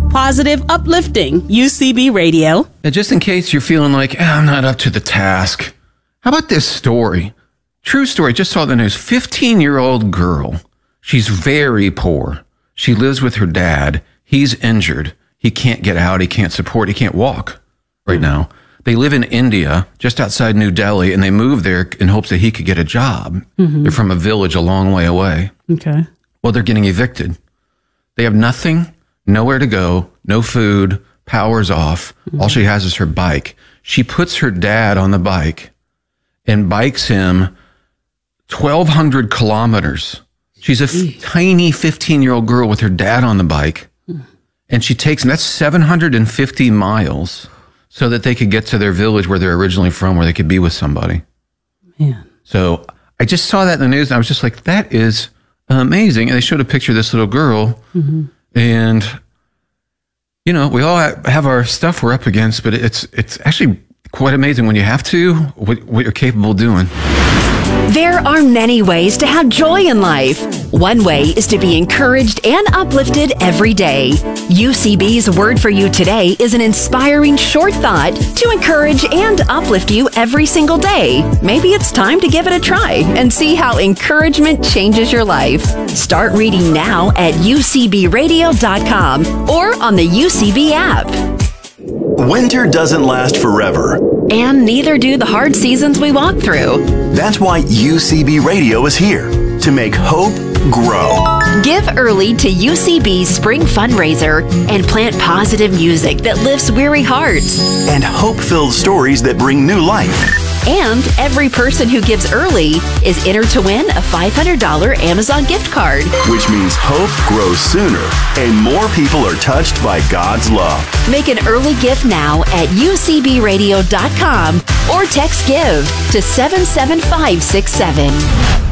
Positive, uplifting UCB Radio. Now, just in case you're feeling like, I'm not up to the task, how about this story? True story. Just saw the news. 15-year-old girl. She's very poor. She lives with her dad. He's injured. He can't get out. He can't support. He can't walk right now. They live in India, just outside New Delhi, and they moved there in hopes that he could get a job. They're from a village a long way away. Okay. Well, they're getting evicted. They have nothing, nowhere to go, no food, power's off. All she has is her bike. She puts her dad on the bike and bikes him 1,200 kilometers. She's a tiny 15-year-old girl with her dad on the bike. And she takes him, that's 750 miles, so that they could get to their village where they're originally from, where they could be with somebody. Man. So I just saw that in the news, and I was just like, that is amazing. And they showed a picture of this little girl. And, you know, we all have our stuff we're up against, but it's actually quite amazing when you have to, what you're capable of doing. There are many ways to have joy in life. One way is to be encouraged and uplifted every day. UCB's Word for You today is an inspiring short thought to encourage and uplift you every single day. Maybe it's time to give it a try and see how encouragement changes your life. Start reading now at ucbradio.com or on the UCB app. Winter doesn't last forever. And neither do the hard seasons we walk through. That's why UCB Radio is here to make hope grow. Give early to UCB's spring fundraiser and plant positive music that lifts weary hearts. And hope-filled stories that bring new life. And every person who gives early is entered to win a $500 Amazon gift card. Which means hope grows sooner and more people are touched by God's love. Make an early gift now at ucbradio.com or text GIVE to 77567.